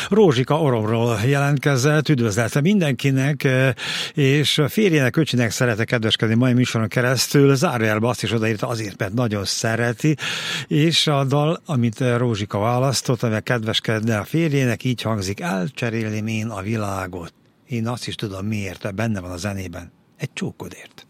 Rózsika Oromról jelentkezett, üdvözlelte mindenkinek, és a férjének, öcsinek szeretne kedveskedni mai műsoron keresztül, zárójelbe azt is odaírta, azért, mert nagyon szereti, és a dal, amit Rózsika választott, amivel kedveskedne a férjének, így hangzik: elcserélném én a világot. Én azt is tudom miért, benne van a zenében. Egy csókodért.